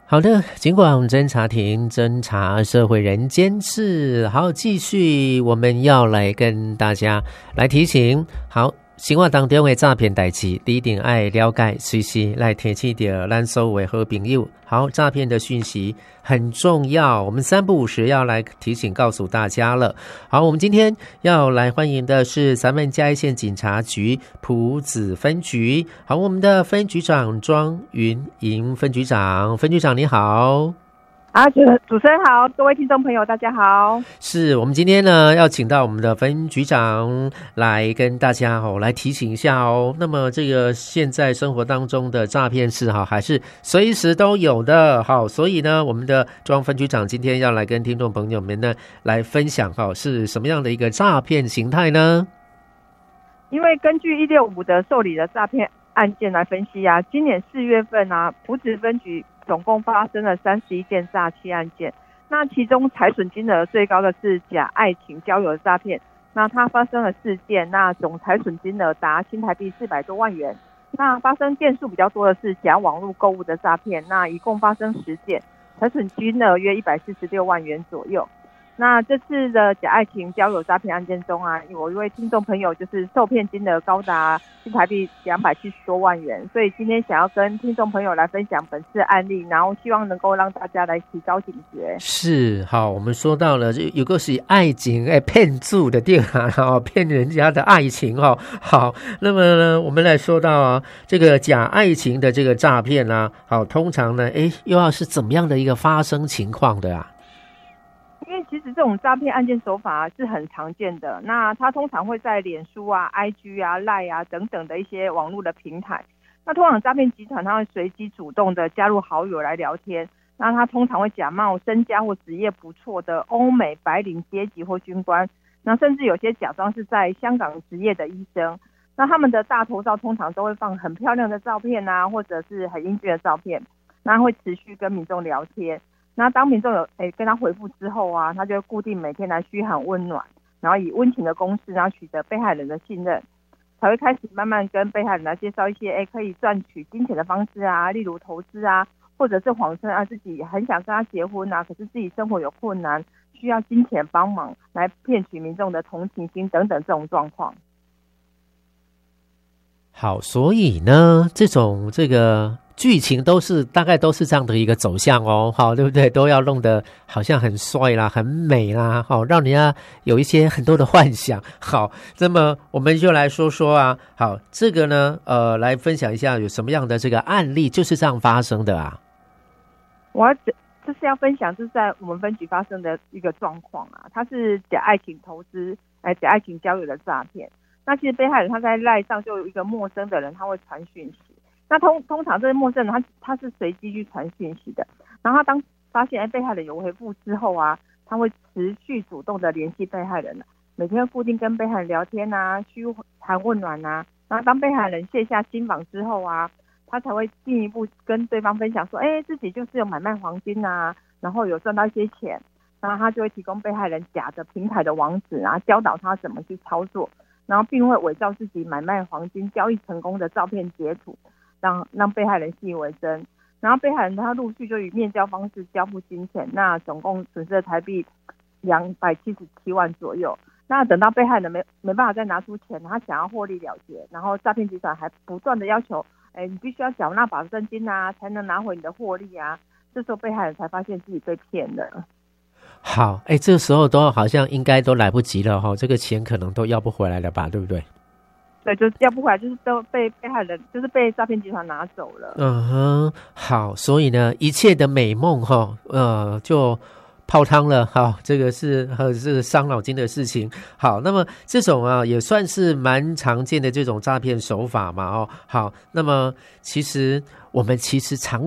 好的，尽管侦查庭侦查社会人间事，好，继续我们要来跟大家来提醒，好，生活当中的诈骗代志，你一定爱了解，随时来提起到咱所有的好朋友。好，诈骗的讯息很重要，我们三不五时要来提醒告诉大家了。好，我们今天要来欢迎的是咱们嘉义县警察局朴子分局。好，我们的分局长庄云莹分局长，分局长你好。 主持人好，各位听众朋友大家好。是我们今天呢要请到我们的分局长来跟大家来提醒一下哦。那么这个现在生活当中的诈骗事还是随时都有的。好，所以呢我们的庄分局长今天要来跟听众朋友们呢来分享是什么样的一个诈骗形态呢？ 因为根据165的受理的诈骗案件来分析啊，今年4月份啊，朴子分局总共发生了31件诈欺案件，那其中财损金额最高的是假爱情交友的诈骗，那它发生了4件，那总财损金额达新台币400多万元。那发生件数比较多的是假网络购物的诈骗，那一共发生10件，财损金额约146万元左右。那这次的假爱情交友诈骗案件中啊，有一位听众朋友就是受骗金额高达新台币270多万元，所以今天想要跟听众朋友来分享本次案例，然后希望能够让大家来提高警觉。 是，好，我们说到了有个是爱情骗注的电话，骗人家的爱情好，那么呢我们来说到啊这个假爱情的这个诈骗啊，好，通常呢又要是怎么样的一个发生情况的啊？ 因为其实这种诈骗案件手法是很常见的，那它通常会在脸书啊、IG 啊、LINE 啊等等的一些网络的平台。那通常诈骗集团它会随机主动的加入好友来聊天，那它通常会假冒身家或职业不错的欧美白领阶级或军官，那甚至有些假装是在香港职业的医生。那他们的大头照通常都会放很漂亮的照片啊，或者是很英俊的照片，那会持续跟民众聊天。那当民众有跟他回复之后啊，他就会固定每天来嘘寒问暖，然后以温情的攻势，然后取得被害人的信任，才会开始慢慢跟被害人来介绍一些可以赚取金钱的方式啊，例如投资啊，或者是谎称啊自己很想跟他结婚啊，可是自己生活有困难，需要金钱帮忙，来骗取民众的同情心等等这种状况。 好，所以呢这个剧情大概都是这样的一个走向哦，好，对不对？都要弄得好像很帅啦、很美啦，好，让人家有一些很多的幻想。好，那么我们就来说说啊，好，这个呢，来分享一下有什么样的这个案例就是这样发生的啊？ 这是要分享，就是在我们分局发生的一个状况啊，它是假爱情投资、假爱情交友的诈骗。那其实被害人他在LINE上就有一个陌生的人，他会传讯息。那通常这些陌生人他是随机去传讯息的，然后他当发现被害人有回复之后啊，他会持续主动的联系被害人，每天固定跟被害人聊天啊，嘘寒问暖啊，然后当被害人卸下心防之后啊，他才会进一步跟对方分享说，自己就是有买卖黄金啊，然后有赚到一些钱，然后他就会提供被害人假的平台的网址啊，教导他怎么去操作，然后并会伪造自己买卖黄金交易成功的照片截图，让被害人信以为真，然后被害人他陆续就以面交方式交付金钱，那总共损失了台币277万左右。那等到被害人没办法再拿出钱，他想要获利了结，然后诈骗集团还不断的要求，你必须要缴纳保证金啊，才能拿回你的获利啊。这时候被害人才发现自己被骗了。 好，这个时候都好像应该都来不及了这个钱可能都要不回来了吧，对不对？ 对，就是要不回来，就是都被害人，就是被诈骗集团拿走了。 好，所以呢，一切的美梦就泡汤了。好，这个是这个伤脑筋的事情。好，那么这种啊也算是蛮常见的这种诈骗手法嘛。好，那么我们其实常